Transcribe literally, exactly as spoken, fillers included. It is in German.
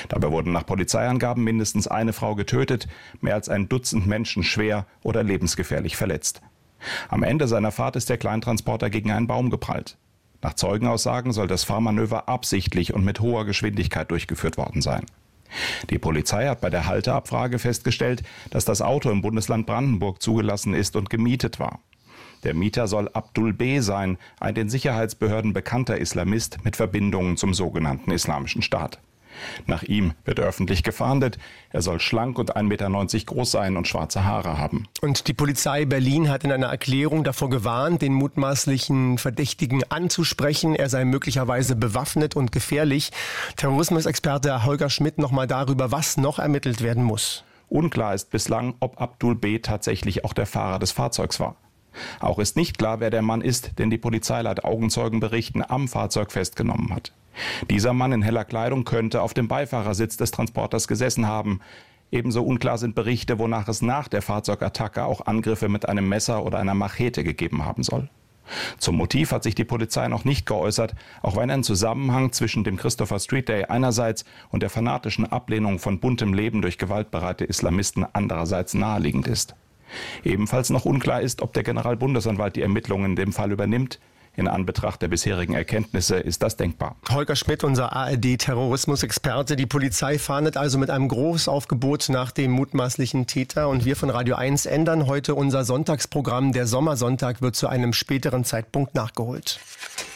Dabei wurden nach Polizeiangaben mindestens eine Frau getötet, mehr als ein Dutzend Menschen schwer oder lebensgefährlich verletzt. Am Ende seiner Fahrt ist der Kleintransporter gegen einen Baum geprallt. Nach Zeugenaussagen soll das Fahrmanöver absichtlich und mit hoher Geschwindigkeit durchgeführt worden sein. Die Polizei hat bei der Halteabfrage festgestellt, dass das Auto im Bundesland Brandenburg zugelassen ist und gemietet war. Der Mieter soll Abdul B. sein, ein den Sicherheitsbehörden bekannter Islamist mit Verbindungen zum sogenannten Islamischen Staat. Nach ihm wird öffentlich gefahndet. Er soll schlank und ein Meter neunzig groß sein und schwarze Haare haben. Und die Polizei Berlin hat in einer Erklärung davor gewarnt, den mutmaßlichen Verdächtigen anzusprechen. Er sei möglicherweise bewaffnet und gefährlich. Terrorismusexperte Holger Schmidt nochmal darüber, was noch ermittelt werden muss. Unklar ist bislang, ob Abdul B. tatsächlich auch der Fahrer des Fahrzeugs war. Auch ist nicht klar, wer der Mann ist, den die Polizei laut Augenzeugenberichten am Fahrzeug festgenommen hat. Dieser Mann in heller Kleidung könnte auf dem Beifahrersitz des Transporters gesessen haben. Ebenso unklar sind Berichte, wonach es nach der Fahrzeugattacke auch Angriffe mit einem Messer oder einer Machete gegeben haben soll. Zum Motiv hat sich die Polizei noch nicht geäußert, auch wenn ein Zusammenhang zwischen dem Christopher Street Day einerseits und der fanatischen Ablehnung von buntem Leben durch gewaltbereite Islamisten andererseits naheliegend ist. Ebenfalls noch unklar ist, ob der Generalbundesanwalt die Ermittlungen in dem Fall übernimmt. In Anbetracht der bisherigen Erkenntnisse ist das denkbar. Holger Schmidt, unser A R D-Terrorismusexperte. Die Polizei fahndet also mit einem Großaufgebot nach dem mutmaßlichen Täter. Und wir von Radio eins ändern heute unser Sonntagsprogramm. Der Sommersonntag wird zu einem späteren Zeitpunkt nachgeholt.